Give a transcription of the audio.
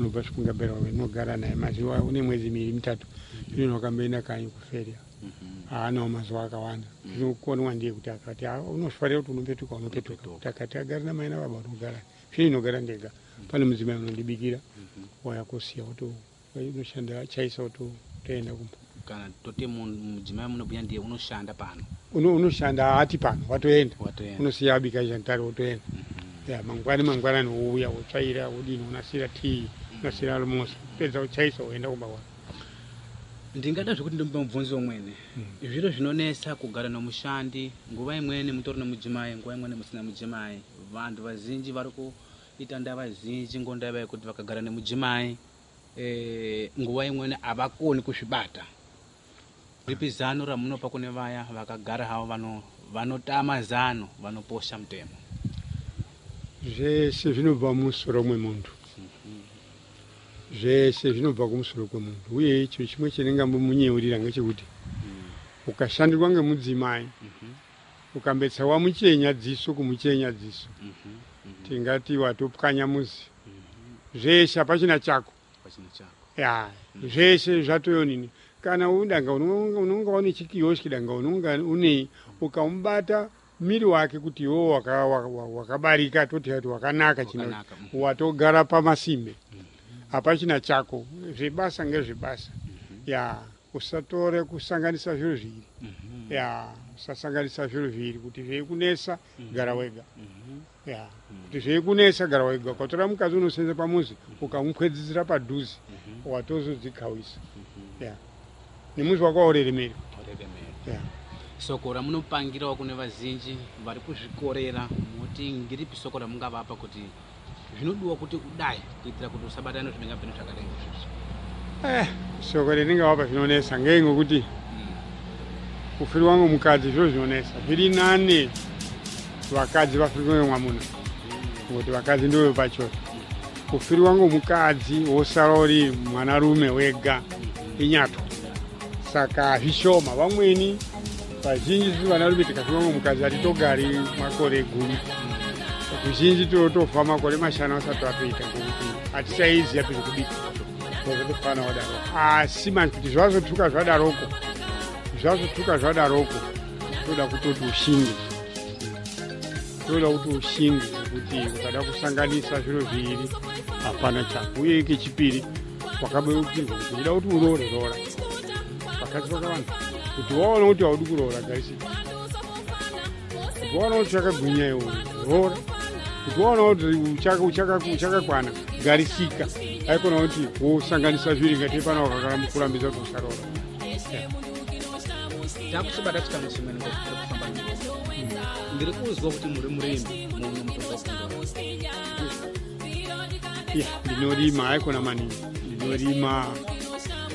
unobva Chipungabera unogara naye mazuva une mwedzi 2-3 zvino akamboenda kanyi kuferia haanawo mazuva akawanda zvinokonwa ndiye kuti akati unofarira kuti unopetuka kuti akati agari namai nababa unogara zvino inogara ndega pane mudzimai unondibikira waya kusiya unoshanda chaisa toenda kumba kana toti mudzimai munobhuya ndiye unoshanda pano unoshanda haati pano watoenda unosiya abika chantari wotoenda mangwanani wouya wotsvaira wodini unasira tii unasira almost pedza uchaisa woenda kumba kwako. Ndingada zvekuti ndomubvunza umwene zviro zvinonesa kugara nomushandi nguva imweni mutori nomudzimai nguva imweni musina mudzimai vantu vazhinji vari kuita ndava zhinji ngondava yekuti vakagara nemudzimai nguva imweni havakoni kuzvibata. Ripi zano ramunopa kune vaya vakagara havo vanotama zano vanoposha mutemo? Zvese zvinobva mumusoro mwemuntu, zvese zvinobva kumusoro kwemuntu, uye icho chimwe chendingambomunyeurira ngechekuti ukashandirwa ngemudzimai ukambetsa wamuchenya dziso kumuchenya dziso tingati watopwanya muzi zveshe hapachina chako zveshe zvatoyonini. Kana udanga unonga une chikioski danga unonga une ukamubata miri wake kuti iwo wakabarika toti wakanaka chino watogara pamasimbe hapachina chako zvebasa ngezvebasa usatore kusanganisa zviro zviri usasanganisa zviro zviri kuti zveikunesa gara wega kuti zveikunesa gara wega. Ukatora mukadzi unosenza pamuzi ukamukwedzisira padhuzi watozodzikawisa nemuzi wako waureremera. Soko ramunopangirawo kune vazhinji vari kuzvikorera muti ngiripi soko ramungavapa kuti zvinodiwa kuti udai kuitira kuti usabatana nezvimengapeno zvakarenga izvozvo? Soko rendingavapa zvinonesa ngei ngokuti kufirwa ngomukadzi zviro zvinonesa. Zviri nane vakadzi vafirwa ngemwamuna ngokuti vakadzi ndivo pachoto. Kufirwa ngomukadzi wosara uri mwanarume wega inyatwa. Saka hazvishoma. Vamweni vazhinji vanarume tikafirwa ngomukadzi hatitogari makore 10. Vazhinji totofa makore 5 asati atoita ngokuti hatichaiziya pezvekubika zvozotofana wadaro. Asi manje kuti zvazotuka zvadaroko toda kutoti ushinge, kuti ukada kusanganisa zviro zviri hapana chako. Uye kechipiri wakabeukirwa kuti uchida kuti urore vakadzi vakawanda kuti waona kuti haudi kuroora garisika, kuti waona kuti chakagwinya iwo roora, kuti waona kuti uchakakwana garisika. Haikona kuti wosanganisa zviri ngati pana wakakurambidza kuti usaroora. Takusibata chikamu chimwe ngokufamba ndiri kuzwa kuti muri murimi ndinorima haikona maningi, ndinorima